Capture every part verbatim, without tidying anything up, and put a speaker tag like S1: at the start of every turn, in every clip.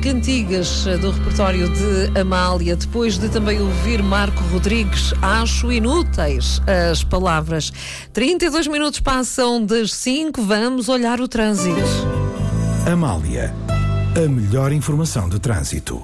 S1: cantigas do repertório de Amália, depois de também ouvir Marco Rodrigues. Acho inúteis as palavras. trinta e dois minutos passam das cinco, vamos olhar o trânsito.
S2: Amália, a melhor informação de trânsito.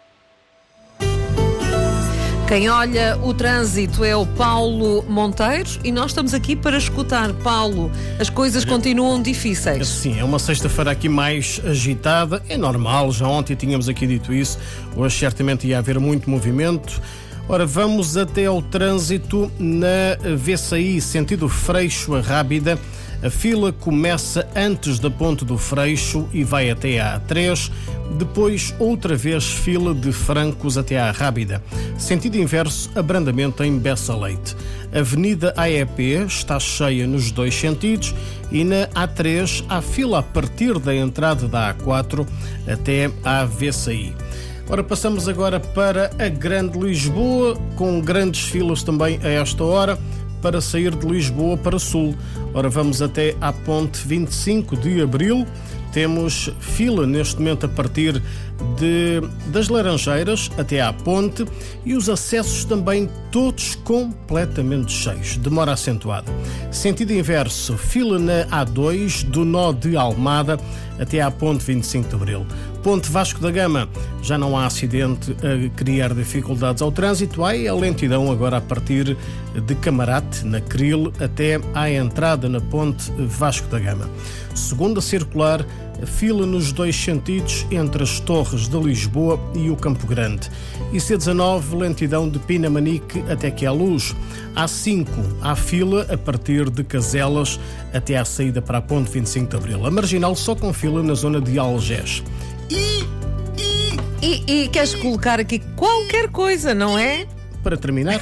S1: Quem olha o trânsito é o Paulo Monteiro e nós estamos aqui para escutar. Paulo, as coisas continuam difíceis.
S3: Sim, é uma sexta-feira aqui mais agitada, é normal, já ontem tínhamos aqui dito isso, hoje certamente ia haver muito movimento. Ora, vamos até ao trânsito na V C I, sentido Freixo a Rábida. A fila começa antes da ponte do Freixo e vai até à A três, depois outra vez fila de Francos até à Rábida. Sentido inverso, abrandamento em Bessa Leite. Avenida A E P está cheia nos dois sentidos e na A três há fila a partir da entrada da A quatro até à V C I. Ora, passamos agora para a Grande Lisboa, com grandes filas também a esta hora, para sair de Lisboa para Sul. Ora, vamos até à ponte vinte e cinco de Abril. Temos fila neste momento a partir de, das Laranjeiras até à ponte e os acessos também todos completamente cheios. Demora acentuada. Sentido inverso, fila na A dois do nó de Almada até à ponte vinte e cinco de Abril. Ponte Vasco da Gama, já não há acidente a criar dificuldades ao trânsito. Há a lentidão agora a partir de Camarate, na Cril, até à entrada na ponte Vasco da Gama. Segunda circular, fila nos dois sentidos entre as Torres de Lisboa e o Campo Grande. I C dezanove, lentidão de Pinamanique até que há luz. A cinco, há fila a partir de Caselas até à saída para a ponte vinte e cinco de Abril. A Marginal só com fila na zona de Algés. E,
S1: e... E, e queres colocar aqui qualquer coisa, não é?
S3: Para terminar,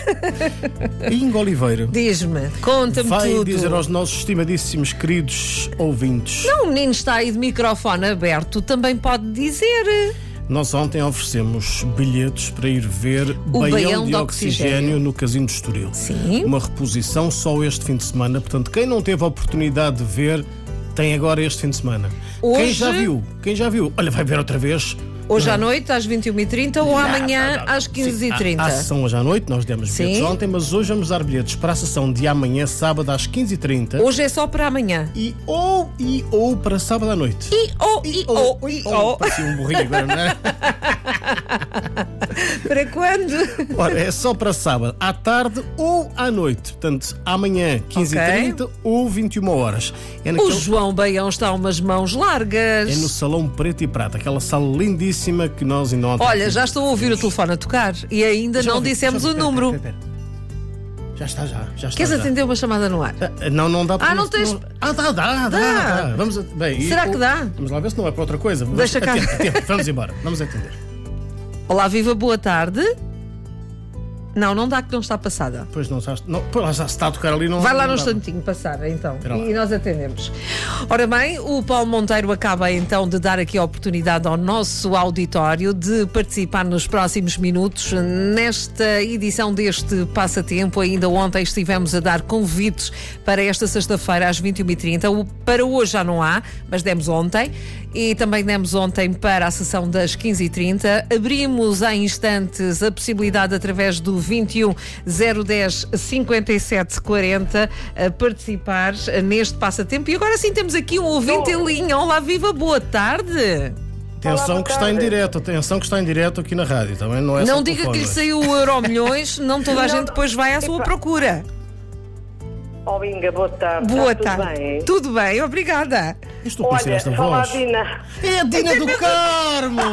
S3: Ingo Oliveira,
S1: diz-me, conta-me
S3: vai
S1: tudo.
S3: Vai dizer aos nossos estimadíssimos queridos ouvintes.
S1: Não, o menino está aí de microfone aberto, também pode dizer.
S3: Nós ontem oferecemos bilhetes para ir ver
S1: o
S3: Baião,
S1: Baião
S3: de,
S1: de
S3: Oxigênio,
S1: Oxigênio
S3: no Casino de Estoril.
S1: Sim.
S3: Uma reposição só este fim de semana. Portanto, quem não teve a oportunidade de ver, tem agora este fim de semana.
S1: Hoje...
S3: Quem já viu, quem já viu, olha, vai ver outra vez.
S1: Hoje à noite, às vinte e uma e trinta ou amanhã, não, não, às quinze e trinta?
S3: Há, há sessão hoje à noite, nós demos bilhetes
S1: Sim.
S3: ontem, mas hoje vamos dar bilhetes para a sessão de amanhã, sábado, às quinze e trinta.
S1: Hoje é só para amanhã.
S3: E ou, e ou para sábado à noite.
S1: E ou, e ou, e ou.
S3: Parecia um burrinho agora, não é?
S1: Para quando?
S3: Ora, é só para sábado, à tarde ou à noite. Portanto, amanhã, quinze e trinta okay. ou vinte e uma horas.
S1: É naquele... O João Baião está a umas mãos largas.
S3: É no Salão Preto e Prata, aquela sala lindíssima que nós ainda ontem...
S1: Olha, já estou a ouvir o telefone a tocar e ainda já não ouvi, dissemos ouvi, o pera, número. Pera, pera, pera.
S3: Já está, já. já está,
S1: Queres
S3: já.
S1: atender uma chamada no ar?
S3: Ah, não, não dá para...
S1: Ah, não tens...
S3: Não... Ah, dá, dá, dá. dá. dá. Vamos a... Bem,
S1: Será
S3: e...
S1: que dá?
S3: Vamos lá ver se não é para outra coisa. Vamos...
S1: Deixa cá.
S3: Atende, atende. Vamos embora, vamos atender.
S1: Olá, viva, boa tarde. Não, não dá que não está passada.
S3: Pois não, já, não, pois já se está a tocar ali. Não,
S1: vai lá
S3: não
S1: num
S3: dá.
S1: instantinho passar, então. E nós atendemos. Ora bem, o Paulo Monteiro acaba então de dar aqui a oportunidade ao nosso auditório de participar nos próximos minutos nesta edição deste Passatempo. Ainda ontem estivemos a dar convites para esta sexta-feira às vinte e uma e trinta. Para hoje já não há, mas demos ontem. E também demos ontem para a sessão das quinze e trinta. Abrimos há instantes a possibilidade através do vinte e um, zero dez, cinquenta e sete, quarenta a participar neste passatempo. E agora sim temos aqui um ouvinte em linha. Olá, viva, boa tarde.
S3: Atenção
S4: Olá,
S3: que está em direto, atenção que está em direto aqui na rádio. Também não é
S1: Não diga que lhe saiu o Euro Milhões, não toda a gente depois vai à sua procura.
S4: Oh, Inga, boa tarde.
S1: Boa
S4: Está
S1: tarde.
S4: Tudo bem?
S1: Tudo bem, obrigada.
S3: Estou a conhecer
S4: Olha,
S3: esta
S4: fala a
S3: voz.
S4: Dina.
S3: É a Dina do Carmo!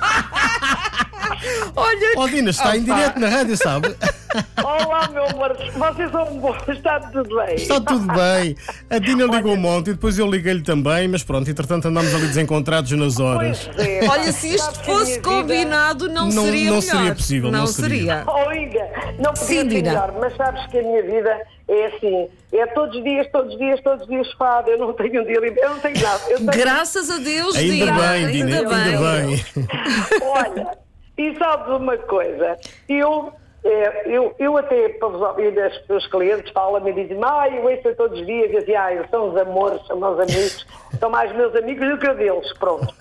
S1: Olha,
S3: oh, Dina, está
S1: opa.
S3: em direto na rádio, sabe?
S4: Olá, meu amor. Vocês são bons. Está tudo bem?
S3: Está tudo bem. A Dina ligou-me ontem, depois eu liguei-lhe também, mas pronto, entretanto andámos ali desencontrados nas horas.
S4: Pois é.
S1: Olha, se isto fosse combinado, não,
S3: não
S1: seria
S3: não
S1: melhor.
S3: seria possível, não,
S1: não
S3: seria.
S1: seria.
S4: Oh, Inga, não podia
S1: Sim,
S4: ser
S1: Dina.
S4: melhor, mas sabes que a minha vida é assim. É todos os dias, todos os dias, todos os dias fado. Eu não tenho um dia livre, eu não tenho nada. Eu tenho...
S1: Graças a Deus,
S3: Ainda
S1: Dina.
S3: bem, Dina,
S1: ainda
S3: ainda
S1: bem.
S3: bem.
S4: Olha, e sabes uma coisa? Eu... É, eu, eu até para vos ouvir, os clientes falam-me e dizem, ah, eu ouço todos os dias, e dizem, ah, são os amores, são meus amigos, são mais meus amigos do que eu deles, pronto.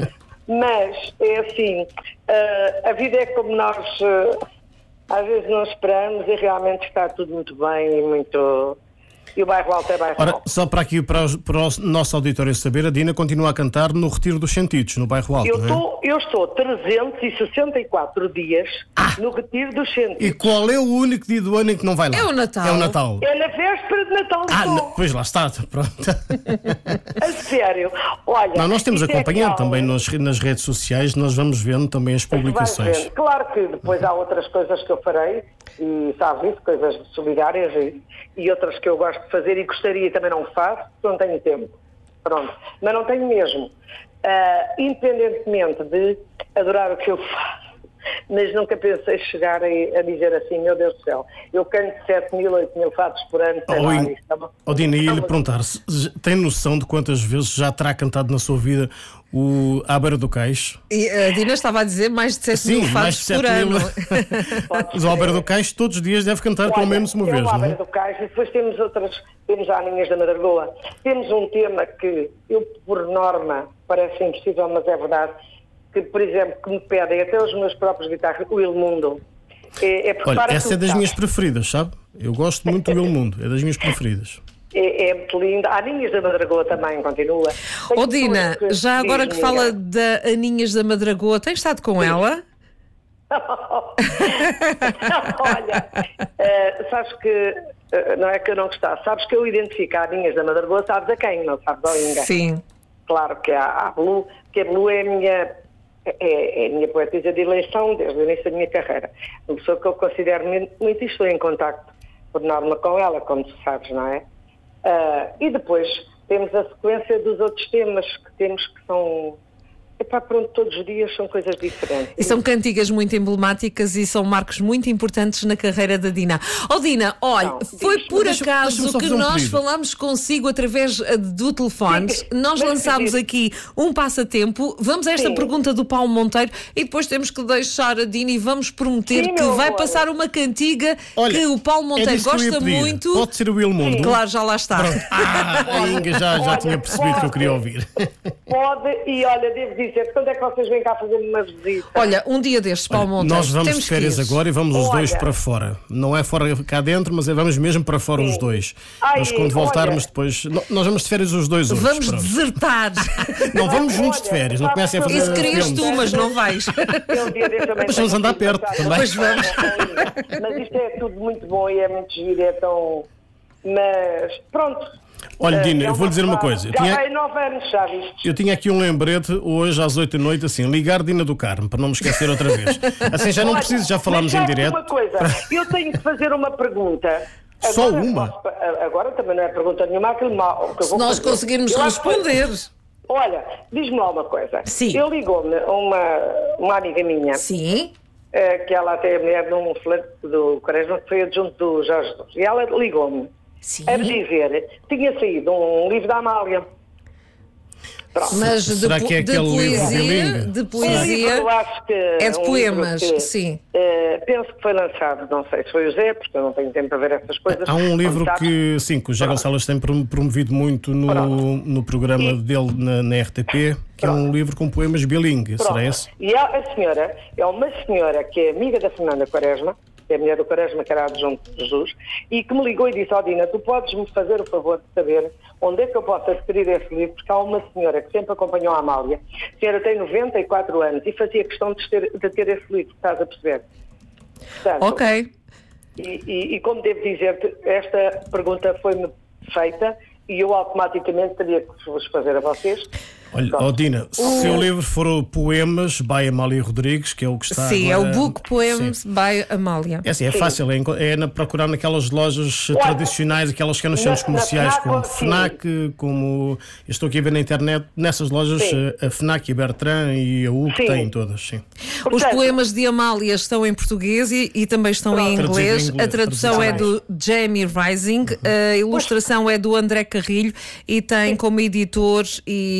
S4: Mas é assim, uh, a vida é como nós uh, às vezes não esperamos e realmente está tudo muito bem e muito... E o bairro alto é bairro
S3: Ora,
S4: alto.
S3: só para aqui, para, os, para o nosso auditório saber, a Dina continua a cantar no Retiro dos Sentidos, no bairro alto,
S4: Eu,
S3: não é?
S4: tô, eu estou trezentos e sessenta e quatro dias ah. no Retiro dos Sentidos.
S3: E qual é o único dia do ano em que não vai lá?
S1: É o Natal.
S3: É o Natal.
S4: É na véspera de Natal.
S3: Ah, não, pois lá está, pronto.
S4: A sério. Olha,
S3: não, nós temos acompanhado
S4: é
S3: também nos, nas redes sociais, nós vamos vendo também as publicações.
S4: Claro que depois há outras coisas que eu farei, e sabes isso, coisas solidárias e, e outras que eu gosto de fazer e gostaria e também não faço, porque não tenho tempo. Pronto. Mas não tenho mesmo. Uh, independentemente de adorar o que eu faço, mas nunca pensei chegar a, a dizer assim, meu Deus do céu, eu canto sete mil, oito mil fatos por ano.
S3: Oh, lá, in... oh Dina, ia-lhe perguntar, tem noção de quantas vezes já terá cantado na sua vida o À Beira do Cais?
S1: E a Dina estava a dizer mais de sete mil fatos por ano.
S3: Mas o À Beira do Cais todos os dias deve cantar
S4: Olha,
S3: pelo menos uma vez,
S4: não é? O À Beira
S3: não?
S4: do Cais, e depois temos outras, temos a Aninhas da Madragoa. Temos um tema que eu, por norma, parece impossível, mas é verdade, que, por exemplo, que me pedem até os meus próprios guitarras, o Il Mundo. É, é
S3: Olha, essa é das minhas preferidas, sabe? Eu gosto muito do Il Mundo, é das minhas preferidas.
S4: É, é muito linda. A Aninhas da Madragoa também continua.
S1: Ô oh, Dina, que já agora que fala da Aninhas da Madragoa, tens estado com Sim. ela?
S4: Olha, uh, sabes que, uh, não é que eu não gostasse, sabes que eu identifico a Aninhas da Madragoa, sabes a quem? Não sabes a ninguém.
S1: Sim.
S4: Claro que a, a Blue, que a Blue é a minha... É, é a minha poetisa de eleição desde o início da minha carreira. Uma pessoa que eu considero muito e estou em contacto por norma com ela, como tu sabes, não é? Uh, e depois temos a sequência dos outros temas que temos que são... Epá, pronto, todos os dias são coisas diferentes.
S1: E são cantigas muito emblemáticas e são marcos muito importantes na carreira da Dina. Oh Dina, olha, não, foi diz, por acaso que um nós pedido. falámos consigo através do telefone. Sim, nós lançámos aqui um passatempo. Vamos a esta Sim. pergunta do Paulo Monteiro e depois temos que deixar a Dina e vamos prometer Sim, que vai amor. passar uma cantiga olha, que o Paulo Monteiro é gosta muito.
S3: Pode ser o Il Mundo.
S1: Claro, já lá está.
S3: Ah, a Inga já, já olha, tinha percebido pode, que eu queria ouvir.
S4: Pode, e olha, devo dizer, quando é que vocês vêm cá fazer uma visita?
S1: Olha, um dia destes, Paulo Monteiro.
S3: Nós vamos
S1: Temos
S3: de férias agora e vamos os olha. dois para fora. Não é fora cá dentro, mas é vamos mesmo para fora Sim. os dois. Ai, mas quando voltarmos olha. depois... Nós vamos de férias os dois hoje.
S1: Vamos
S3: pronto.
S1: desertar.
S3: Não, vamos juntos de férias. Não comecem a fazer
S1: Isso querias
S3: filmes.
S1: tu, mas não vais.
S3: Mas vamos andar perto também.
S1: Pois vamos.
S4: Mas isto é tudo muito bom e é muito giro, é tão... Mas pronto.
S3: Olha, Dina, eu vou-lhe dizer uma coisa.
S4: Já
S3: Eu tinha,
S4: vai nove anos, já viste?
S3: eu tinha aqui um lembrete hoje às oito da noite, assim, ligar Dina do Carmo, para não me esquecer outra vez. Assim já não Olha, preciso, já falámos em direto.
S4: uma coisa, eu tenho que fazer uma pergunta.
S3: Só
S4: agora,
S3: uma?
S4: Posso, agora também não é pergunta nenhuma, aquilo mal. Que eu vou
S1: Se nós
S4: fazer.
S1: conseguirmos
S4: eu
S1: responder.
S4: Que... Olha, diz-me lá uma coisa.
S1: Sim.
S4: Eu ligou-me uma, uma amiga minha.
S1: Sim.
S4: Que ela até é mulher de um flerte do Quaresma, que foi adjunto do Jorge Jesus. E ela ligou-me.
S1: Sim.
S4: A dizer que tinha saído um livro da Amália.
S1: Pronto. Mas de,
S3: Será que é
S1: de poesia, de poesia
S4: eu acho que
S1: é de
S4: um
S1: poemas,
S4: que,
S1: sim.
S4: Uh, penso que foi lançado, não sei se foi o Zé, porque eu não tenho tempo para ver essas coisas.
S3: Há um livro que, sim, que o José Gonçalves tem promovido muito no, no programa e, dele na, na R T P, que Pronto. é um livro com poemas bilingue. Será esse?
S4: E a, a senhora é uma senhora que é amiga da Fernanda Quaresma, que é a mulher do Quaresma, que era adjunto de Jesus, e que me ligou e disse: ó oh, Dina, tu podes-me fazer o favor de saber onde é que eu posso adquirir esse livro, porque há uma senhora que sempre acompanhou a Amália, a senhora tem noventa e quatro anos e fazia questão de ter, de ter esse livro, estás a perceber? Portanto,
S1: ok.
S4: E, e, e como devo dizer-te, esta pergunta foi-me feita e eu automaticamente teria que vos fazer a vocês.
S3: Olha, oh Dina, se o seu livro for o Poemas by Amália Rodrigues, que é o que está
S1: Sim,
S3: agora...
S1: é o Book Poems Sim. by Amália.
S3: É assim, é fácil, é, é na, procurar naquelas lojas Olha, tradicionais, aquelas que é nos centros comerciais, como FNAC, como... Eu estou aqui a ver na internet, nessas lojas, sim. a FNAC e a Bertrand e a U que têm todas, sim.
S1: Os poemas de Amália estão em português e, e também estão em inglês. em inglês. A tradução é do Jamie Rising, uhum. a ilustração é do André Carrilho e tem como editor e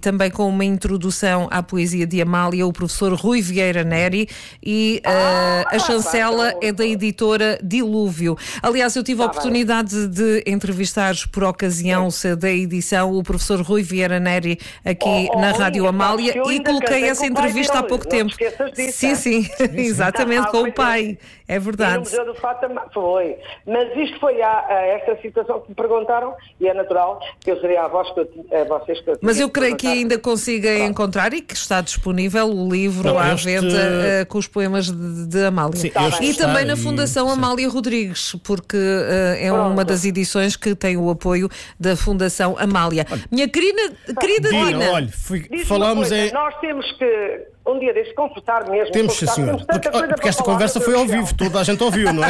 S1: também com uma introdução à poesia de Amália, o professor Rui Vieira Neri, e uh,
S4: Ah,
S1: a chancela
S4: ah,
S1: é da editora Dilúvio. Aliás, eu tive a
S4: Ah,
S1: oportunidade de entrevistar por ocasião da edição o professor Rui Vieira Neri aqui
S4: Oh, oh,
S1: na
S4: oh,
S1: Rádio
S4: Inês,
S1: Amália
S4: eu
S1: e
S4: ainda
S1: coloquei
S4: cantei
S1: essa
S4: com o pai
S1: entrevista há
S4: dele,
S1: pouco
S4: não
S1: tempo.
S4: te esqueças disso,
S1: Sim,
S4: é?
S1: sim, exatamente,
S4: Ah,
S1: com
S4: pois
S1: o pai. É
S4: E no
S1: verdade.
S4: Museu do Fátima foi. Mas isto foi a, a esta situação que me perguntaram, e é natural que eu seria a, voz que eu, a vocês que eu
S1: Mas
S4: tinha
S1: eu creio que
S4: perguntar.
S1: ainda consiga
S4: Pronto.
S1: encontrar e que está disponível o livro
S3: Não,
S1: à
S3: este-
S1: venda uh, com os poemas de, de Amália.
S3: Sim,
S4: Tá
S3: este
S1: E
S3: está
S1: também na
S3: e-
S1: Fundação
S3: sim.
S1: Amália Rodrigues, porque uh, é
S4: Pronto.
S1: uma das edições que tem o apoio da Fundação Amália. Minha querida, querida Dina,
S3: Dina, olha, fui-
S4: Diz-me
S3: falámos
S4: uma coisa,
S3: é...
S4: nós temos que, um dia deste, conversar mesmo.
S3: Temos, sim,
S4: conversar,
S3: senhor.
S4: temos tanta
S3: Porque,
S4: coisa
S3: porque
S4: para
S3: esta
S4: falar,
S3: conversa
S4: meu
S3: foi
S4: Deus
S3: ao
S4: do céu.
S3: vivo, toda a gente ouviu, não é?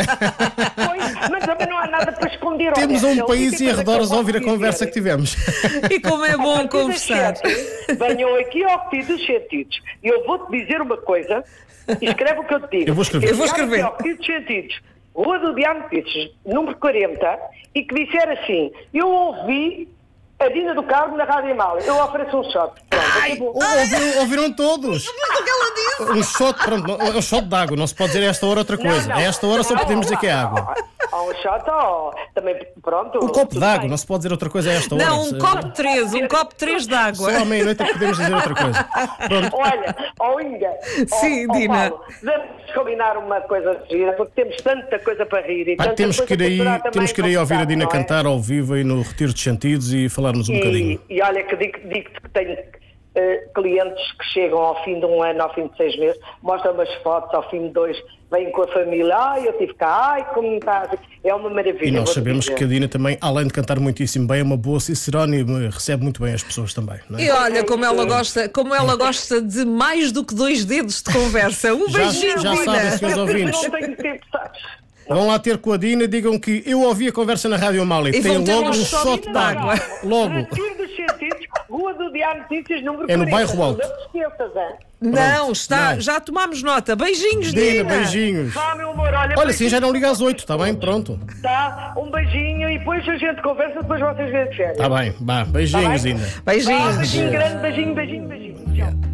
S4: Pois, mas também não há nada para esconder.
S3: Temos
S4: olha,
S3: um
S4: a
S3: país
S4: única
S3: e
S4: coisa que eu
S3: arredores a
S4: posso
S3: ouvir a
S4: dizer
S3: conversa
S4: é-
S3: que tivemos.
S1: e como é
S4: A
S1: bom
S4: partir
S1: conversar.
S4: das sete, venham aqui ao Repetido dos Sentidos. E eu vou-te dizer uma coisa, escreve o que eu te digo.
S3: Eu vou escrever.
S1: Eu vou
S4: Chegar
S1: escrever.
S4: aqui ao Repetido dos Sentidos, Rua do Diabo de Pizzas, número quarenta, e que disser assim, eu ouvi a Dina do Carmo na Rádio Amália, eu ofereço um shot. Pronto, acabou.
S3: Ouviram, ouviram todos. Um shot, pronto, é um shot de água, não se pode dizer a esta hora outra coisa. A esta hora só
S4: Não,
S3: podemos dizer
S4: não,
S3: que é
S4: não,
S3: água.
S4: Há um shot, ó, também, pronto.
S3: Um copo
S4: tudo
S3: de água,
S4: bem.
S3: não se pode dizer outra coisa a esta hora.
S1: Não, um
S3: Se-
S1: copo de três, um copo de três de água.
S3: Só à meia-noite é que podemos dizer outra coisa. Pronto.
S4: Olha, ó Inga, ó-
S1: Sim,
S4: ó
S1: Dina.
S4: Paulo, vamos combinar uma coisa gira, porque temos tanta coisa para rir e
S3: Pá,
S4: tanta
S3: temos
S4: coisa
S3: que ir aí,
S4: para também
S3: temos que ir aí ouvir a Dina
S4: não é?
S3: cantar ao vivo aí no Retiro de Sentidos e falarmos um bocadinho.
S4: E, e olha que digo- digo-te que tenho eh, clientes que chegam ao fim de um ano, ao fim de seis meses, mostram umas fotos ao fim de dois, vêm com a família, ai, eu tive cá, ai, como está. É uma maravilha.
S3: E nós
S4: vou-te
S3: sabemos
S4: dizer.
S3: que a Dina também, além de cantar muitíssimo bem, é uma boa cicerone e recebe muito bem as pessoas também, não é?
S1: E olha como ela gosta, como ela gosta de mais do que dois dedos de conversa. Um
S3: Já-
S1: beijinho,
S3: já
S1: Dina.
S3: sabem, senhores
S4: Eu
S3: ouvintes.
S4: não tenho tempo, sabes?
S3: Vão lá ter com a Dina e digam que eu ouvi a conversa na Rádio Amália.
S1: E
S3: Tem
S1: vão ter
S3: logo
S1: um
S3: um
S1: shot
S3: shot
S1: de
S3: de água.
S1: água.
S3: Logo.
S4: Retiro dos Sentidos, Rua do Diário Notícias, número
S3: É no
S4: quarenta.
S3: bairro Alto.
S4: Não te esqueças, hein?
S1: Não, está,
S3: Não.
S1: já tomámos nota. Beijinhos,
S3: Dina,
S1: Dina.
S3: beijinhos.
S4: Vá, meu amor, olha...
S3: Olha, sim, já não liga às oito, está bem? Pronto.
S4: Tá, um beijinho e depois a gente conversa, depois vocês vêm de férias.
S3: Está bem, vá. Beijinhos,
S4: Tá bem?
S3: Dina.
S4: Vá,
S1: Beijinhos.
S4: beijinho grande, beijinho, beijinho, beijinho. Tchau.